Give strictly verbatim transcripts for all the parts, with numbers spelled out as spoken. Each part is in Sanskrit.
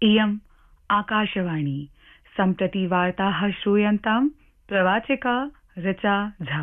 इयम् आकाशवाणी सम्प्रति वार्ताः श्रूयन्तां प्रवाचिका ऋचा झा।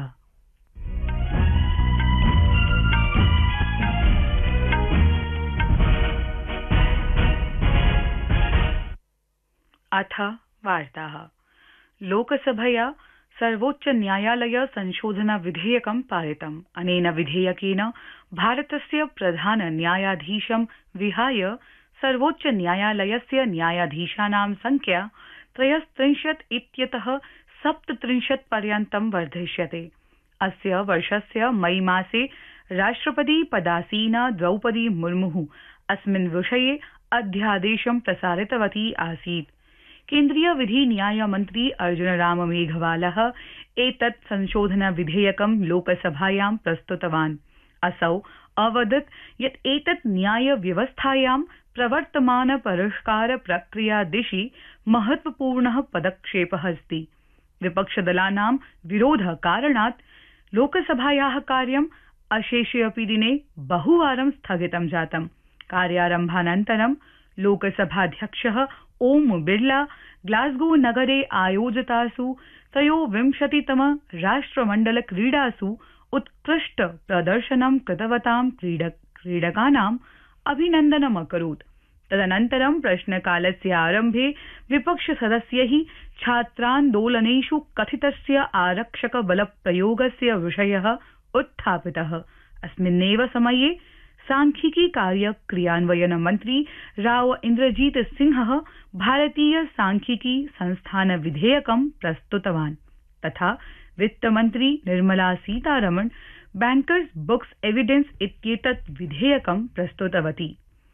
अथ वार्ताः। लोकसभया सर्वोच्च न्यायालय संशोधन विधेयकं पारितम्। अनेन विधेयकेन भारतस्य प्रधान न्यायाधीशं विहाय सर्वोच्च न्यायालयस्य न्यायाधीशानां संख्या त्रयस्त्रिंशत् इत्यतः सप्तत्रिंशत् पर्यन्तं वर्धिष्यते। अस्य वर्षस्य मई मासे राष्ट्रपति पदासीना द्रौपदी मुर्मु अस्मिन् विषये अध्यादेशं प्रसारितवती आसीत्। केन्द्रीय विधि न्याय मन्त्री अर्जुन राम मेघवालः एतत् संशोधन विधेयकं लोकसभायां प्रस्तुतवान्। असौ अवदत् यत् एतत् न्याय व्यवस्थायां प्रवर्तमान परिष्कार प्रक्रिया दिशि महत्वपूर्णः पदक्षेपः अस्ति। विपक्षदलानां विरोध कारणात् लोकसभायाः कार्यम् अशेषे अपि दिने बहुवारं स्थगितं जातम्। कार्यारम्भानन्तरं लोकसभाध्यक्षः ओम बिरला ग्लासगो नगरे आयोजितासु त्रयोविंशतितम राष्ट्रमण्डल क्रीडासु उत्कृष्ट प्रदर्शनं कृतवतां क्रीडक क्रीडकानाम् अभिनन्दनम् अकरोत्। तदनन्तरं प्रश्नकालस्य आरम्भे विपक्षसदस्यैः छात्रान्दोलनेषु कथितस्य आरक्षक बलप्रयोगस्य विषयः उत्थापितः। अस्मिन्नेव समये सांख्यिकी कार्य क्रियान्वयन मन्त्री राव इन्द्रजीत सिंहः भारतीय सांख्यिकी संस्थान विधेयकं प्रस्तुतवान्। तथा वित्तमन्त्री Nirmala Sitharaman bankers books evidence इत्येतत् विधेयकं प्रस्तुतवती।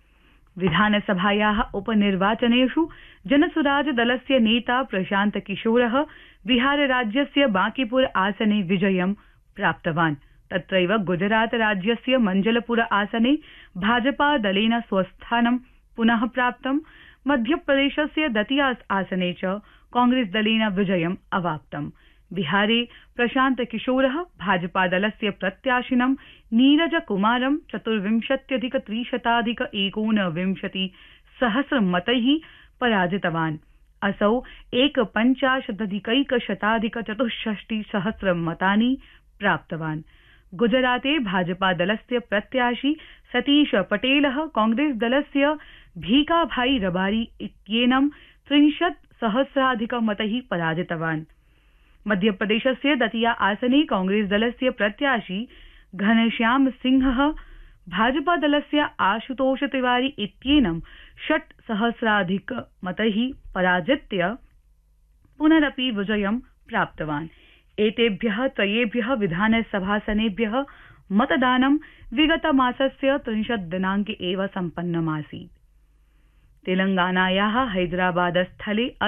विधानसभायाः उपनिर्वाचनेषु जनसुराज दलस्य नेता प्रशान्त किशोरः बिहारराज्यस्य बांकीपुर आसने विजयं प्राप्तवान्। तत्रैव गुजरात राज्यस्य मंजलपुर आसने भाजपा दलेन स्वस्थानं पुनः प्राप्तम्। मध्यप्रदेशस्य दतिया आसने च कांग्रेस दलेन विजयम् अवाप्तम्। बिहारे प्रशान्त किशोरः भाजपा दलस्य प्रत्याशिनं नीरज कुमारं चतुर्विंशत्यधिक त्रिशताधिक एकोनविंशति सहस्र मतैः पराजितवान्। असौ एकपञ्चाशदधिकैकशताधिक चतुष्षष्टि सहस्र मतानि प्राप्तवान्। गुजराते भाजपा दलस्य प्रत्याशी सतीश पटेलः कांग्रेस दलस्य भीखाभाई रबारी इत्येनं त्रिंशत् सहस्राधिक मतैः पराजितवान्। मध्यप्रदेशस्य दतिया आसने कांग्रेस दलस्य प्रत्याशी घनश्याम सिंहः भाजपा दलस्य आशुतोष तिवारी इत्येनं षट् सहस्राधिक मतैः पराजित्य पुनरपि विजयं प्राप्तवान्। एतेभ्यः त्रयेभ्यः विधानसभासनेभ्यः मतदानं विगतमासस्य त्रिंशत् दिनाङ्के एव सम्पन्नमासीत्। तेलंगानायाः हैदराबाद स्थले